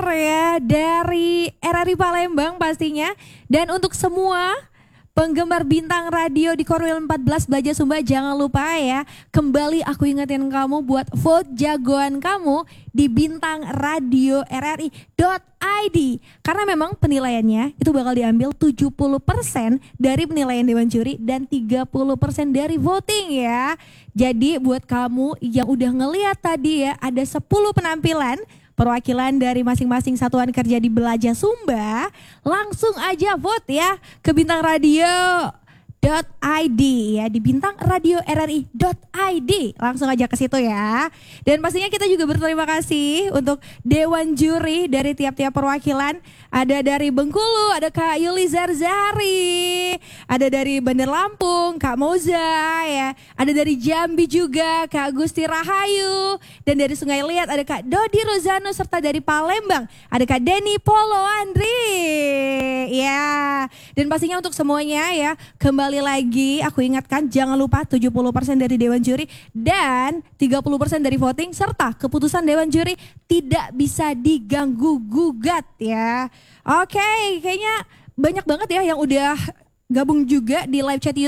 ya dari RRI Palembang pastinya. Dan untuk semua penggemar bintang radio di Korwil 14 Belajar Sumba, jangan lupa ya, kembali aku ingetin kamu buat vote jagoan kamu di bintang radio RRI.id. Karena memang penilaiannya itu bakal diambil 70% dari penilaian Dewan Juri dan 30% dari voting ya. Jadi buat kamu yang udah ngeliat tadi ya, ada 10 penampilan perwakilan dari masing-masing satuan kerja di Belajar Sumba, langsung aja vote ya ke bintang radio.id ya, di bintang radio RRI.id, langsung aja ke situ ya. Dan pastinya kita juga berterima kasih untuk Dewan Juri dari tiap-tiap perwakilan. Ada dari Bengkulu, ada Kak Yuli Zarzari, ada dari Bandar Lampung, Kak Moza ya, ada dari Jambi juga Kak Gusti Rahayu, dan dari Sungai Liat ada Kak Dodi Rozano, serta dari Palembang ada Kak Denny Polo Andri ya. Dan pastinya untuk semuanya ya, kembali lagi aku ingatkan, jangan lupa 70% dari Dewan Juri dan 30% dari voting, serta keputusan Dewan Juri tidak bisa diganggu gugat ya. Oke, kayaknya banyak banget ya yang udah gabung juga di live chat YouTube.